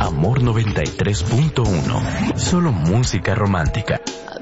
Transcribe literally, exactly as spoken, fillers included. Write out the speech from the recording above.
Amor noventa y tres punto uno. Solo música romántica.